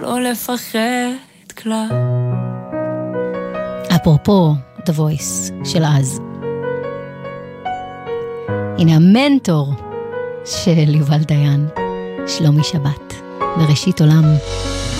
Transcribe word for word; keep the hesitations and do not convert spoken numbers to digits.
לא לפחד כלל. אפרופו The Voice של אז. הנה המנטור של יובל דיין, שלומי שבת, בראשית עולם.